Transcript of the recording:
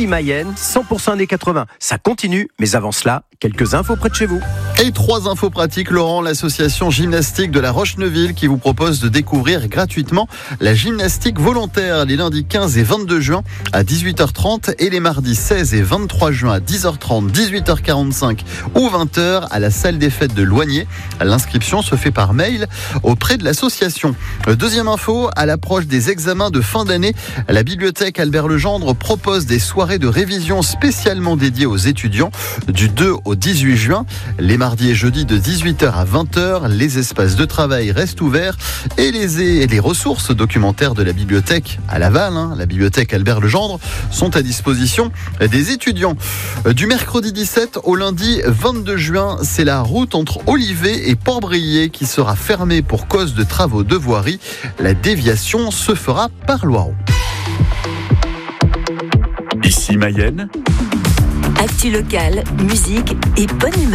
Ici Mayenne, 100% années 80. Ça continue, mais avant cela, quelques infos près de chez vous. Et 3 infos pratiques, Laurent, l'association gymnastique de la Roche-Neuville qui vous propose de découvrir gratuitement la gymnastique volontaire les lundis 15 et 22 juin à 18h30 et les mardis 16 et 23 juin à 10h30, 18h45 ou 20h à la salle des fêtes de Loigné. L'inscription se fait par mail auprès de l'association. Deuxième info, à l'approche des examens de fin d'année, la bibliothèque Albert Legendre propose des soirées de révision spécialement dédiées aux étudiants du 2 au 18 juin. Les mardis et jeudis de 18h à 20h, les espaces de travail restent ouverts et les ressources documentaires de la bibliothèque à Laval, la bibliothèque Albert Legendre, sont à disposition des étudiants. Du mercredi 17 au lundi 22 juin, c'est la route entre Olivet et Port-Brillet qui sera fermée pour cause de travaux de voirie. La déviation se fera par Loiron. Ici Mayenne. Actu locale, musique et bonne humeur.